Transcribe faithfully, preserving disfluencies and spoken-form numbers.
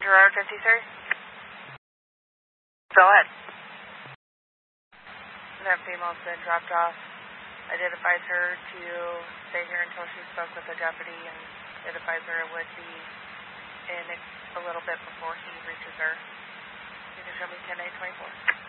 Gerard fifty-three. Go ahead. That female's been dropped off. I did advise her to stay here until she spoke with the deputy, and did advise her it would be in a little bit before he reaches her. You can show me ten eight twenty-four.